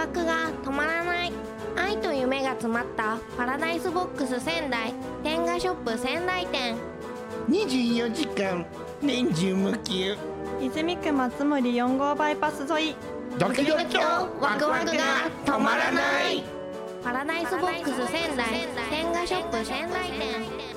ワクが止まらない。愛と夢が詰まったパラダイスボックス仙台天下ショップ仙台店。 24時間年中無休。 泉区松森4号バイパス沿い。 ドキドキとワクワクが止まらない。 パラダイスボックス仙台天下ショップ仙台店。